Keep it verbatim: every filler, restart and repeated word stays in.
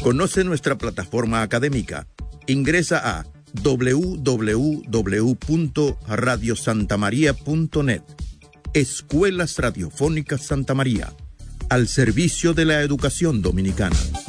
Conoce nuestra plataforma académica. Ingresa a doble u doble u doble u punto radio santa maría punto net. Escuelas Radiofónicas Santa María, al servicio de la educación dominicana.